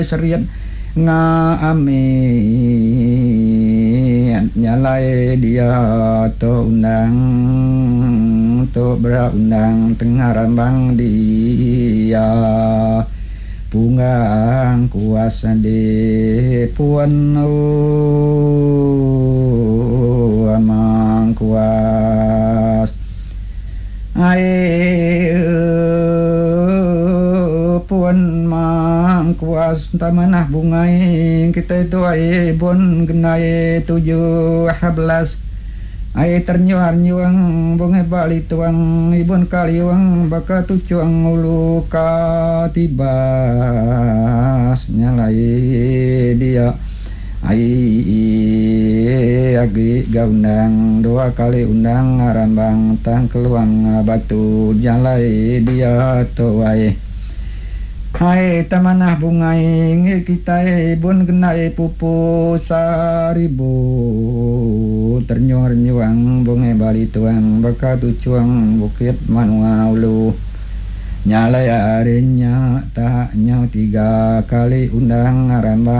serian ngaame nyalai dia to undang to berundang tengah rambang dia bungang kuasa de puan amang kuas ai puan mang kuas tamanah bungai kita itu ai bon genai 17 ai ternyuar nyuang bunga bali tuang ibun kaliwang baka tucuang ulu katibas nyalai dia ai agi gaundang 2 kali undang rambang tang keluang batu nyalai dia tuai hai tamanah bungai kita ibun genai pupu saribu ternyor nyuang bunga bali tuang baka tucuang bukit manuaulu nyalai arinya tak nyau 3 kali undang rambang